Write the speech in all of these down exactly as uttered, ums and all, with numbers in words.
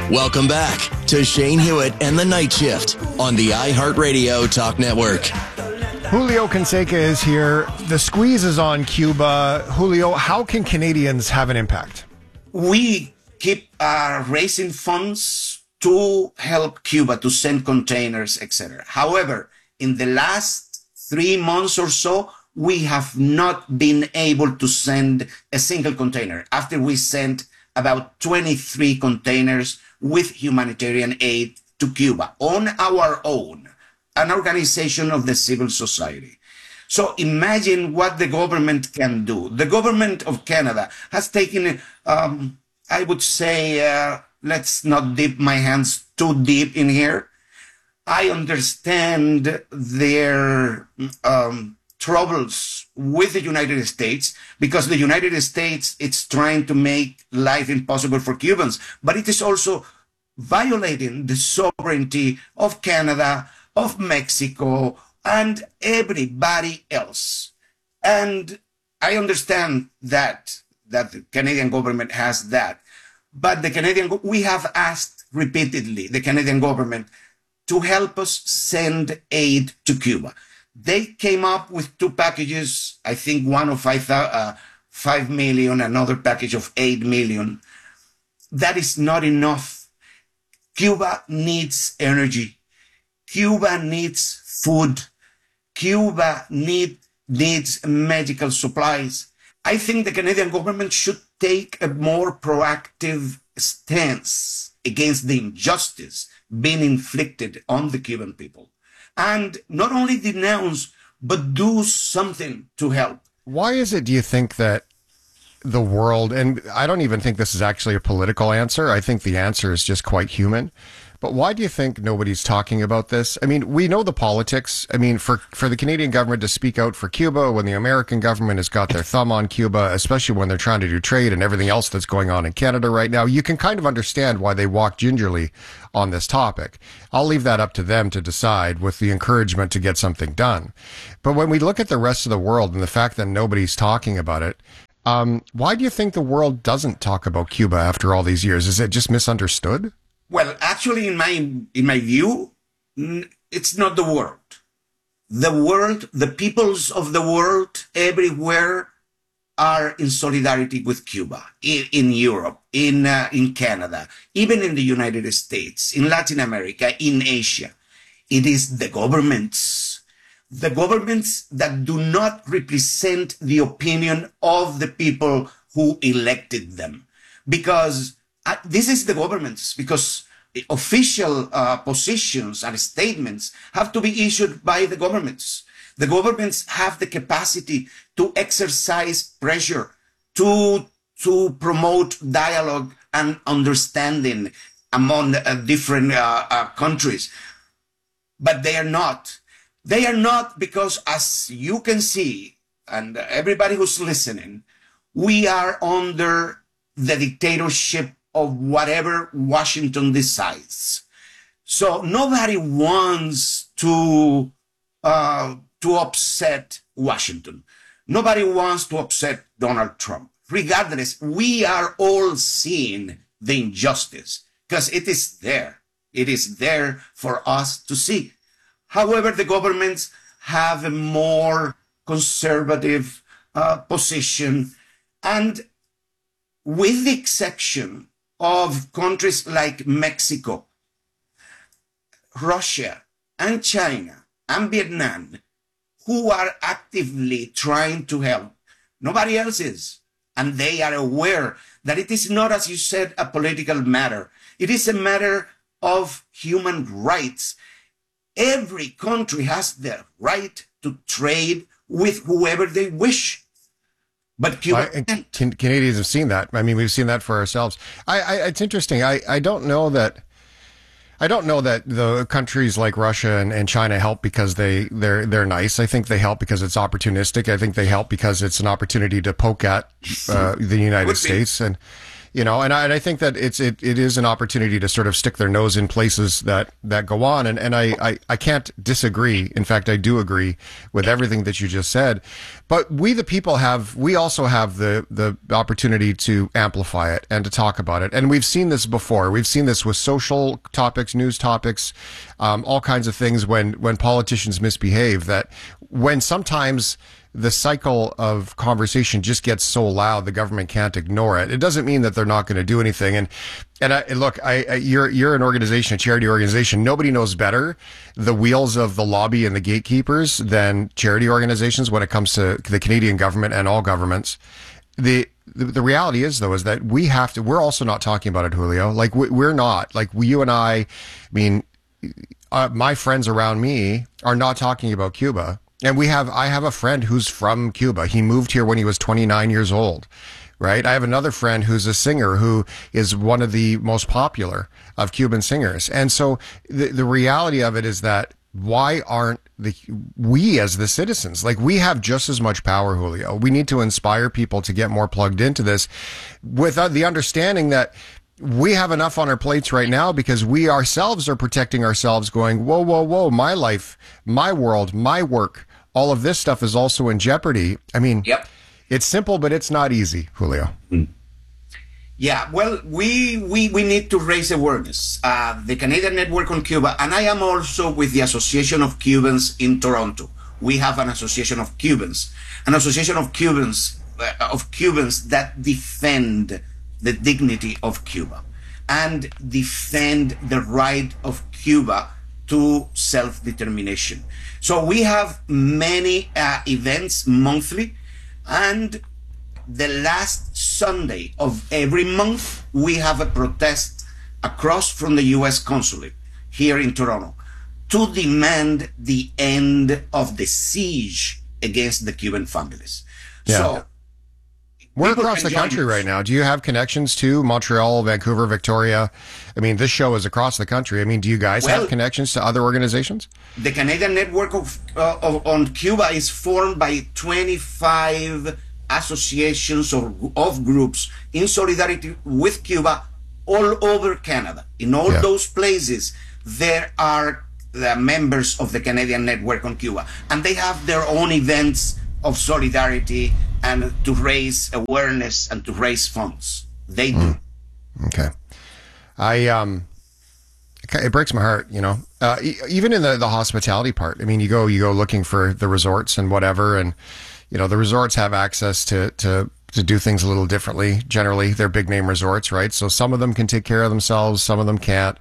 Welcome back to Shane Hewitt and the Night Shift on the iHeartRadio Talk Network. Julio Fonseca is here. The squeeze is on Cuba. Julio, how can Canadians have an impact? We keep uh, raising funds to help Cuba, to send containers, et cetera. However, in the last three months or so, we have not been able to send a single container after we sent about twenty-three containers with humanitarian aid to Cuba on our own, an organization of the civil society. So imagine what the government can do. The government of Canada has taken, um, I would say, uh, let's not dip my hands too deep in here. I understand their um, troubles with the United States, because the United States, it's trying to make life impossible for Cubans, but it is also violating the sovereignty of Canada, of Mexico, and everybody else. And I understand that, that the Canadian government has that, but the Canadian, we have asked repeatedly the Canadian government to help us send aid to Cuba. They came up with two packages, I think one of five, uh, five million, another package of eight million. That is not enough. Cuba needs energy. Cuba needs food. Cuba need, needs medical supplies. I think the Canadian government should take a more proactive stance against the injustice being inflicted on the Cuban people. And not only denounce, but do something to help. Why is it, do you think, that the world, and I don't even think this is actually a political answer, I think the answer is just quite human, but why do you think nobody's talking about this? I mean, we know the politics. I mean, for, for the Canadian government to speak out for Cuba when the American government has got their thumb on Cuba, especially when they're trying to do trade and everything else that's going on in Canada right now, you can kind of understand why they walk gingerly on this topic. I'll leave that up to them to decide, with the encouragement to get something done. But when we look at the rest of the world and the fact that nobody's talking about it, um, why do you think the world doesn't talk about Cuba after all these years? Is it just misunderstood? Well, actually, in my in my view, it's not the world. The world, the peoples of the world everywhere are in solidarity with Cuba, in, in Europe, in uh, in Canada, even in the United States, in Latin America, in Asia. It is the governments, the governments that do not represent the opinion of the people who elected them, because Uh, this is the governments, because official uh, positions and statements have to be issued by the governments. The governments have the capacity to exercise pressure, to, to promote dialogue and understanding among uh, different uh, uh, countries. But they are not. They are not because, as you can see, and everybody who's listening, we are under the dictatorship of whatever Washington decides. So nobody wants to uh, to upset Washington. Nobody wants to upset Donald Trump. Regardless, we are all seeing the injustice, because it is there. It is there for us to see. However, the governments have a more conservative uh, position, and with the exception of countries like Mexico, Russia, and China, and Vietnam, who are actively trying to help, nobody else is. And they are aware that it is not, as you said, a political matter. It is a matter of human rights. Every country has the right to trade with whoever they wish. But Cuba I, can, Canadians have seen that. I mean, we've seen that for ourselves. I, I, it's interesting. I, I don't know that. I don't know that the countries like Russia and, and China help because they they're they're nice. I think they help because it's opportunistic. I think they help because it's an opportunity to poke at uh, the United States. And You know, and I, and I think that it's it, it is an opportunity to sort of stick their nose in places that, that go on. And, and I, I, I can't disagree. In fact, I do agree with everything that you just said. But we, the people, have we also have the, the opportunity to amplify it and to talk about it. And we've seen this before. We've seen this with social topics, news topics, um, all kinds of things when, when politicians misbehave, that when sometimes the cycle of conversation just gets so loud, the government can't ignore it. It doesn't mean that they're not going to do anything. And, and I, look, I, I, you're, you're an organization, a charity organization. Nobody knows better the wheels of the lobby and the gatekeepers than charity organizations when it comes to the Canadian government and all governments. The, the, the reality is, though, is that we have to, we're also not talking about it, Julio. Like, we, we're not, like, we, you and I, I mean, uh, my friends around me are not talking about Cuba. And we have, I have a friend who's from Cuba. He moved here when he was twenty-nine years old, right? I have another friend who's a singer who is one of the most popular of Cuban singers. And so the, the reality of it is that why aren't the, we as the citizens, like we have just as much power, Julio. We need to inspire people to get more plugged into this with the understanding that we have enough on our plates right now because we ourselves are protecting ourselves going, whoa, whoa, whoa, my life, my world, my work. All of this stuff is also in jeopardy. I mean, yep. It's simple, but it's not easy, Julio. Mm. Yeah, well, we, we, we need to raise awareness. Uh, the Canadian Network on Cuba, and I am also with the Association of Cubans in Toronto. We have an Association of Cubans, an Association of Cubans, uh, of Cubans that defend the dignity of Cuba and defend the right of Cuba to self-determination. So we have many uh, events monthly, and the last Sunday of every month, we have a protest across from the U S consulate here in Toronto to demand the end of the siege against the Cuban families. Yeah. So we're across the country right now. Do you have connections to Montreal, Vancouver, Victoria? I mean, this show is across the country. I mean, do you guys well, have connections to other organizations? The Canadian Network of, uh, of on Cuba is formed by twenty-five associations or of groups in solidarity with Cuba all over Canada. In all yeah. those places, there are the members of the Canadian Network on Cuba, and they have their own events of solidarity and to raise awareness and to raise funds. They do. Mm. Okay. I, um, it breaks my heart, you know, uh, even in the, the hospitality part. I mean, you go, you go looking for the resorts and whatever, and, you know, the resorts have access to, to, to do things a little differently. Generally, they're big name resorts, right? So some of them can take care of themselves. Some of them can't.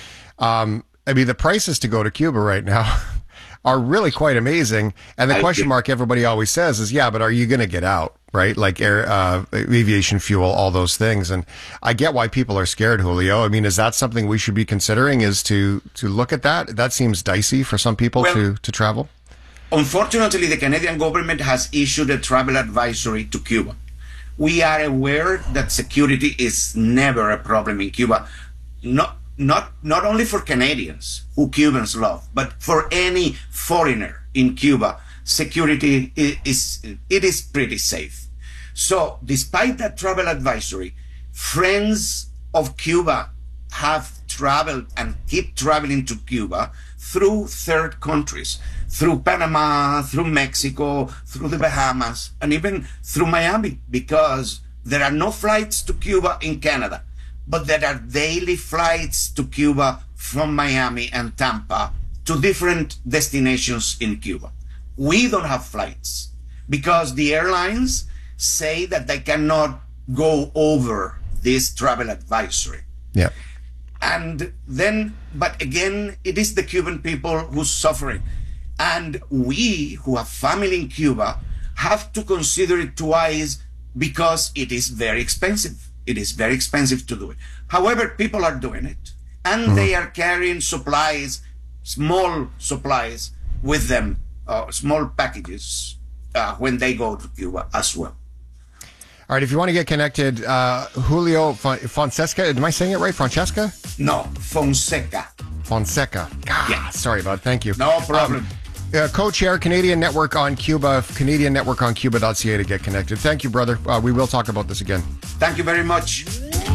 Um, I mean, the prices to go to Cuba right now are really quite amazing. And the I question mark everybody always says is, yeah, but are you going to get out, right? Like air, uh, aviation fuel, all those things. And I get why people are scared, Julio. I mean, is that something we should be considering, is to, to look at that? That seems dicey for some people well, to, to travel. Unfortunately, the Canadian government has issued a travel advisory to Cuba. We are aware that security is never a problem in Cuba. Not, not, not only for Canadians, who Cubans love, but for any foreigner in Cuba, security is, it is pretty safe. So despite that travel advisory, friends of Cuba have traveled and keep traveling to Cuba through third countries, through Panama, through Mexico, through the Bahamas, and even through Miami, because there are no flights to Cuba in Canada, but there are daily flights to Cuba from Miami and Tampa to different destinations in Cuba. We don't have flights because the airlines say that they cannot go over this travel advisory. Yeah. And then, but again, it is the Cuban people who's suffering. And we, who have family in Cuba, have to consider it twice because it is very expensive. It is very expensive to do it. However, people are doing it. And mm-hmm. they are carrying supplies, small supplies with them, uh, small packages, uh, when they go to Cuba as well. All right, if you want to get connected, uh, Julio Fonseca, am I saying it right? Francesca? No, Fonseca. Fonseca. God, yeah. Sorry about it. Thank you. No problem. Um, uh, co-chair, Canadian Network on Cuba, Canadian Network on Cuba dot C A to get connected. Thank you, brother. Uh, we will talk about this again. Thank you very much.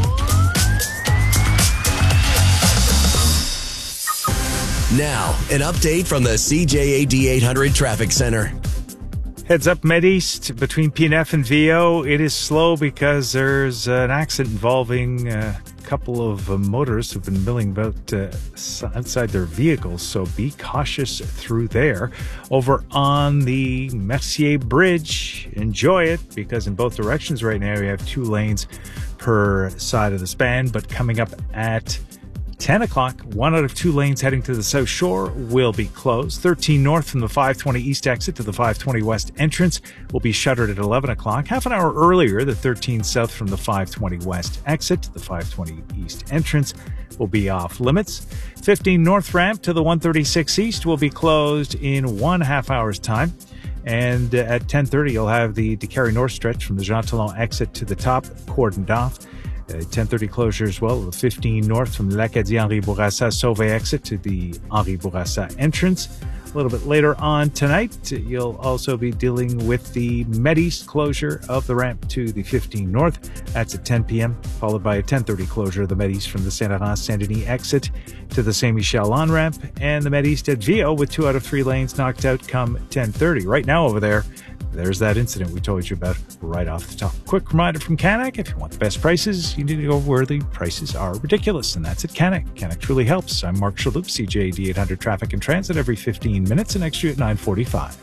Now, an update from the C J A D eight hundred Traffic Center. Heads up Med-East between P N F and V O. It is slow because there's an accident involving a couple of uh, motorists who've been milling about uh, outside their vehicles, so be cautious through there. Over on the Mercier Bridge, enjoy it, because in both directions right now you have two lanes per side of the span, but coming up at ten o'clock, one out of two lanes heading to the South Shore will be closed. thirteen north from the five twenty east exit to the five twenty west entrance will be shuttered at eleven o'clock. Half an hour earlier, the thirteen south from the five twenty west exit to the five twenty east entrance will be off limits. fifteen north ramp to the one thirty-six east will be closed in one half hour's time. And at ten thirty, you'll have the Décarie North stretch from the Jean Talon exit to the top cordoned off. Uh, ten thirty closure as well, the fifteen north from the L'Acadie-Henri Bourassa Sauvé exit to the Henri Bourassa entrance. A little bit later on tonight, you'll also be dealing with the Med-East closure of the ramp to the fifteen north. That's at ten p.m., followed by a ten thirty closure of the Med-East from the Saint-Laurent-Saint-Denis exit to the Saint-Michel on-ramp, and the Med-East at V O with two out of three lanes knocked out come ten thirty. Right now over there, there's that incident we told you about right off the top. Quick reminder from Canac, if you want the best prices, you need to go where the prices are ridiculous, and that's at Canac. Canac truly helps. I'm Mark Shalhoub, C J A D eight hundred Traffic and Transit, every fifteen minutes, and next year at nine forty-five.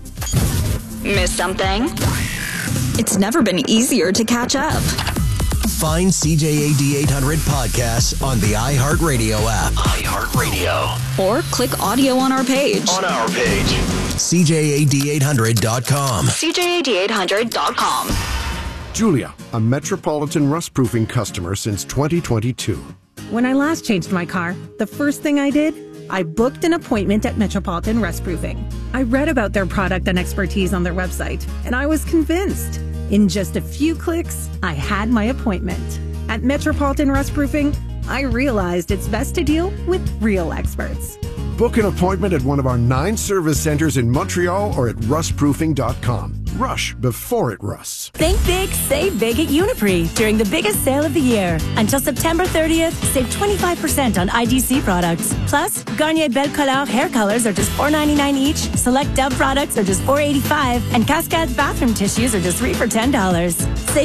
Miss something? It's never been easier to catch up. Find C J A D eight hundred podcasts on the iHeartRadio app. iHeartRadio. Or click audio on our page. On our page. C J A D eight hundred dot com. C J A D eight hundred dot com. Julia, a Metropolitan rust-proofing customer since twenty twenty-two. When I last changed my car, the first thing I did, I booked an appointment at Metropolitan Rust-Proofing. I read about their product and expertise on their website, and I was convinced. In just a few clicks, I had my appointment. At Metropolitan Rust-Proofing, I realized it's best to deal with real experts. Book an appointment at one of our nine service centers in Montreal or at rust proofing dot com. Rush before it rusts. Think big, save big at Uniprix during the biggest sale of the year. Until September thirtieth, save twenty-five percent on I D C products. Plus, Garnier Belle Color hair colors are just four ninety-nine each, select Dove products are just four eighty-five, and Cascade bathroom tissues are just three for ten dollars. Save